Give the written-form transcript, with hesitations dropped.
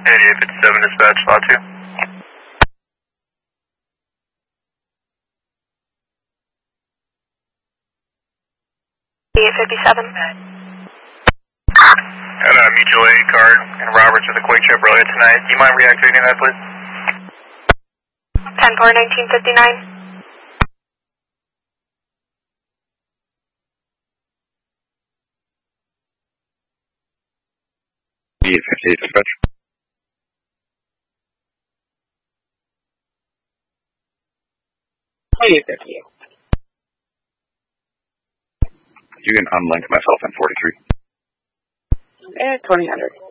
8857 dispatch, slot 2. 8857. Had a mutual aid card in Roberts with a quick trip earlier tonight. Do you mind reactivating that, please? 10-4-1959. Dispatch. You can unlink myself in 43. 2000.